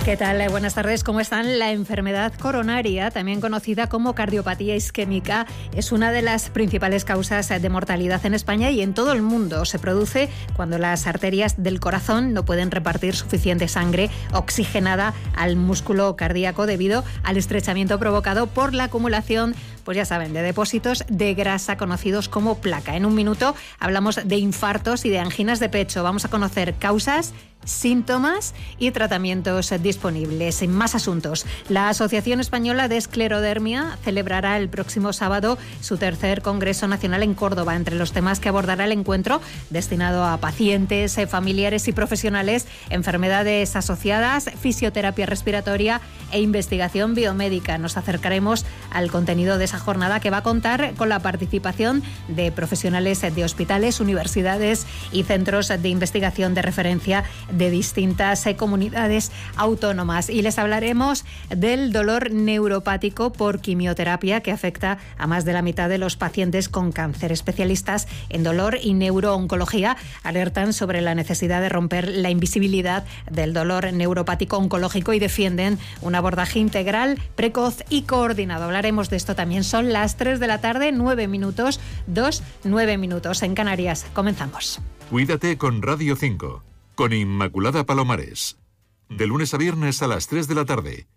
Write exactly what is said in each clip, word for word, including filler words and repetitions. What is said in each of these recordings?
¿Qué tal? Buenas tardes, ¿cómo están? La enfermedad coronaria, también conocida como cardiopatía isquémica, es una de las principales causas de mortalidad en España y en todo el mundo. Se produce cuando las arterias del corazón no pueden repartir suficiente sangre oxigenada al músculo cardíaco debido al estrechamiento provocado por la acumulación, pues ya saben, de depósitos de grasa conocidos como placa. En un minuto hablamos de infartos y de anginas de pecho. Vamos a conocer causas, síntomas y tratamientos disponibles. En más asuntos, la Asociación Española de Esclerodermia celebrará el próximo sábado su tercer Congreso Nacional en Córdoba. Entre los temas que abordará el encuentro, destinado a pacientes, familiares y profesionales, enfermedades asociadas, fisioterapia respiratoria e investigación biomédica. Nos acercaremos al contenido de esa jornada, que va a contar con la participación de profesionales de hospitales, universidades y centros de investigación de referencia de distintas comunidades autónomas. Y les hablaremos del dolor neuropático por quimioterapia, que afecta a más de la mitad de los pacientes con cáncer. Especialistas en dolor y neurooncología alertan sobre la necesidad de romper la invisibilidad del dolor neuropático oncológico y defienden un abordaje integral, precoz y coordinado. Hablaremos de esto también. Son las tres de la tarde, nueve minutos, dos, nueve minutos en Canarias. Comenzamos. Cuídate con Radio cinco. Con Inmaculada Palomares. De lunes a viernes a las tres de la tarde.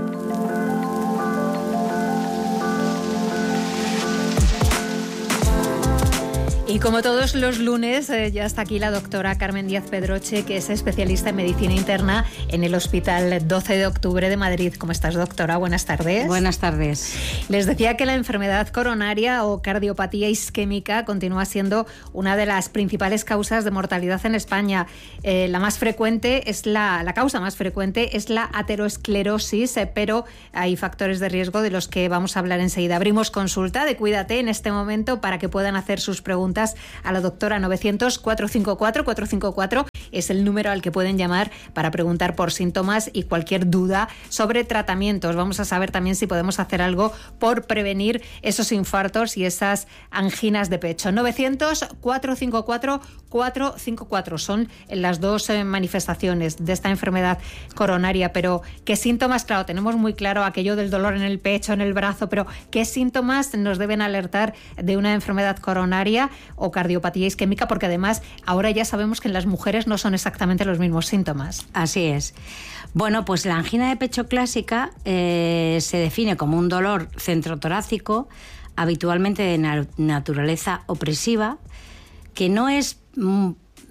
Y como todos los lunes, eh, ya está aquí la doctora Carmen Díaz Pedroche, que es especialista en medicina interna en el Hospital doce de octubre de Madrid. ¿Cómo estás, doctora? Buenas tardes. Buenas tardes. Les decía que la enfermedad coronaria o cardiopatía isquémica continúa siendo una de las principales causas de mortalidad en España. Eh, la más frecuente es la, la causa más frecuente es la aterosclerosis, eh, pero hay factores de riesgo de los que vamos a hablar enseguida. Abrimos consulta de Cuídate en este momento para que puedan hacer sus preguntas a la doctora. Novecientos, cuatrocientos cincuenta y cuatro, cuatrocientos cincuenta y cuatro es el número al que pueden llamar para preguntar por síntomas y cualquier duda sobre tratamientos. Vamos a saber también si podemos hacer algo por prevenir esos infartos y esas anginas de pecho. Novecientos, cuatrocientos cincuenta y cuatro, cuatrocientos cincuenta y cuatro son las dos eh, manifestaciones de esta enfermedad coronaria. Pero ¿qué síntomas? Claro, tenemos muy claro aquello del dolor en el pecho, en el brazo, pero ¿qué síntomas nos deben alertar de una enfermedad coronaria o cardiopatía isquémica? Porque además ahora ya sabemos que en las mujeres no son exactamente los mismos síntomas. Así es. Bueno, pues la angina de pecho clásica eh, se define como un dolor centrotorácico, habitualmente de na- naturaleza opresiva, que no es m-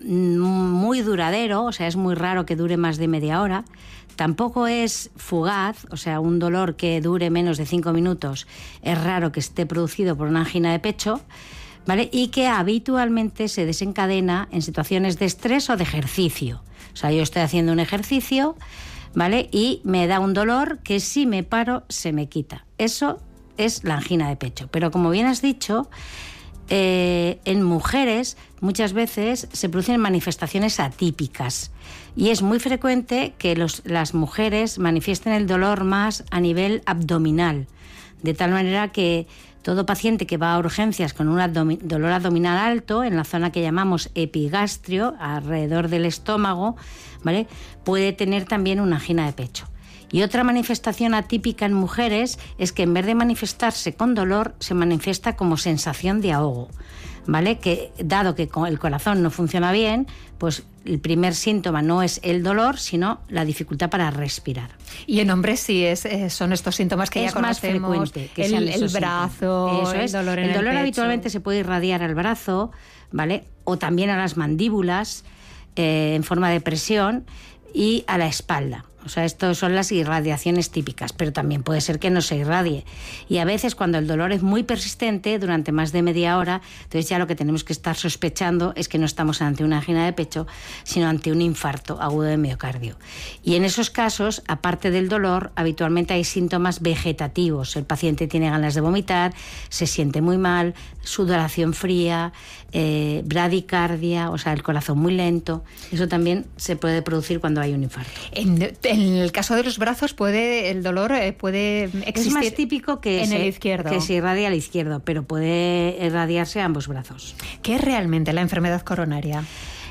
muy duradero, o sea, es muy raro que dure más de media hora. Tampoco es fugaz, o sea, un dolor que dure menos de cinco minutos es raro que esté producido por una angina de pecho, ¿vale? Y que habitualmente se desencadena en situaciones de estrés o de ejercicio. O sea, yo estoy haciendo un ejercicio, ¿vale? Y me da un dolor que si me paro se me quita. Eso es la angina de pecho. Pero como bien has dicho, eh, en mujeres muchas veces se producen manifestaciones atípicas y es muy frecuente que los, las mujeres manifiesten el dolor más a nivel abdominal, de tal manera que todo paciente que va a urgencias con un abdomin- dolor abdominal alto, en la zona que llamamos epigastrio, alrededor del estómago, ¿vale?, puede tener también una angina de pecho. Y otra manifestación atípica en mujeres es que en vez de manifestarse con dolor, se manifiesta como sensación de ahogo, ¿vale? Que dado que el corazón no funciona bien, pues el primer síntoma no es el dolor, sino la dificultad para respirar. Y en hombres sí es, eh, son estos síntomas que es ya conocemos, más frecuente que el, sean el brazo, Eso el es. dolor en el el dolor pecho. habitualmente se puede irradiar al brazo, ¿vale?, o también a las mandíbulas eh, en forma de presión y a la espalda. O sea, estas son las irradiaciones típicas, pero también puede ser que no se irradie. Y a veces cuando el dolor es muy persistente, durante más de media hora, entonces ya lo que tenemos que estar sospechando es que no estamos ante una angina de pecho, sino ante un infarto agudo de miocardio. Y en esos casos, aparte del dolor, habitualmente hay síntomas vegetativos. El paciente tiene ganas de vomitar, se siente muy mal, sudoración fría, eh, bradicardia, o sea, el corazón muy lento. Eso también se puede producir cuando hay un infarto. En, en el caso de los brazos, puede el dolor eh, puede existir. Es más típico que en se, el izquierdo. que se irradia al izquierdo, pero puede irradiarse a ambos brazos. ¿Qué es realmente la enfermedad coronaria?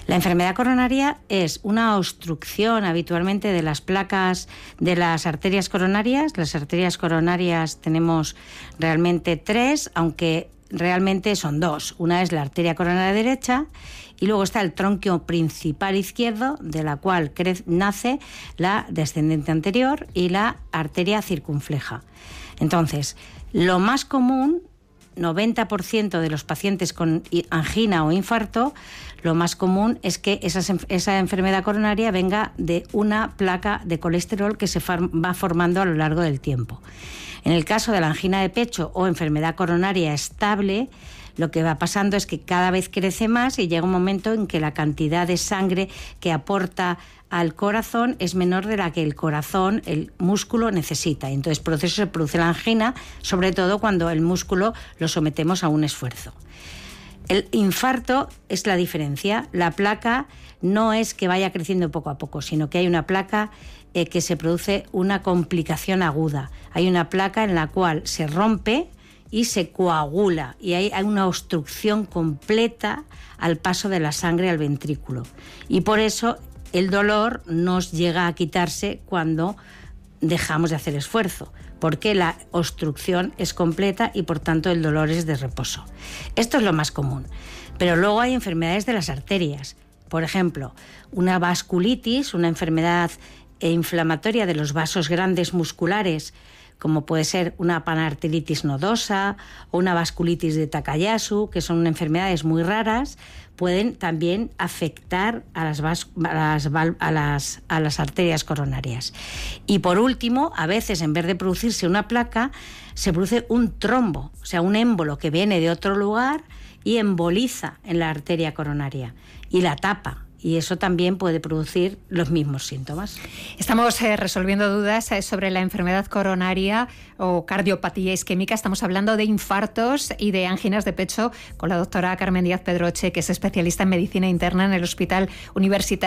La enfermedad coronaria es una obstrucción habitualmente de las placas de las arterias coronarias. Las arterias coronarias tenemos realmente tres, aunque realmente son dos. Una es la arteria coronaria derecha y luego está el tronquio principal izquierdo, de la cual crece, nace la descendente anterior y la arteria circunfleja. Entonces, lo más común, noventa por ciento de los pacientes con angina o infarto, lo más común es que esa, esa enfermedad coronaria venga de una placa de colesterol que se va formando a lo largo del tiempo. En el caso de la angina de pecho o enfermedad coronaria estable, lo que va pasando es que cada vez crece más y llega un momento en que la cantidad de sangre que aporta al corazón es menor de la que el corazón, el músculo, necesita. Entonces, por eso se produce la angina, sobre todo cuando el músculo lo sometemos a un esfuerzo. El infarto es la diferencia. La placa no es que vaya creciendo poco a poco, sino que hay una placa eh, que se produce una complicación aguda. Hay una placa en la cual se rompe y se coagula y hay, hay una obstrucción completa al paso de la sangre al ventrículo. Y por eso el dolor nos llega a quitarse cuando dejamos de hacer esfuerzo, porque la obstrucción es completa y por tanto el dolor es de reposo. Esto es lo más común. Pero luego hay enfermedades de las arterias. Por ejemplo, una vasculitis, una enfermedad inflamatoria de los vasos grandes musculares, como puede ser una panarteritis nodosa o una vasculitis de Takayasu, que son enfermedades muy raras, pueden también afectar a las, vas- a las, a las, a las arterias coronarias. Y por último, a veces en vez de producirse una placa, se produce un trombo, o sea, un émbolo que viene de otro lugar y emboliza en la arteria coronaria y la tapa. Y eso también puede producir los mismos síntomas. Estamos eh, resolviendo dudas eh, sobre la enfermedad coronaria o cardiopatía isquémica. Estamos hablando de infartos y de anginas de pecho con la doctora Carmen Díaz Pedroche, que es especialista en medicina interna en el Hospital Universitario